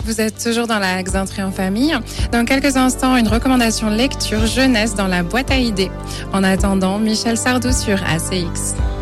Vous êtes toujours dans la Xantrée en famille. Dans quelques instants, une recommandation lecture jeunesse dans la boîte à idées. En attendant, Michel Sardou sur ACX.